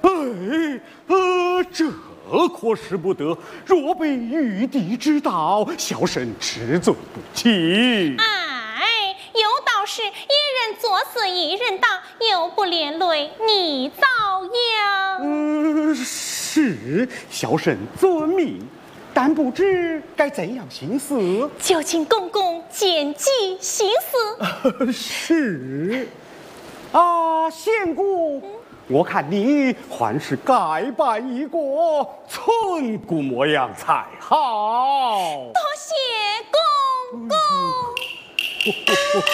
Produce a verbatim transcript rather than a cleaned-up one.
哎，呃，这可使不得。若被玉帝知道，小臣吃罪不起。 哎，有道是一人作死一人当，又不连累你遭殃。 嗯、呃，是小臣遵命，但不知该怎样行事。 就请公公见机行事。 是啊，仙姑。嗯，我看你还是改拜一国，寸骨模样才好。 多谢公公。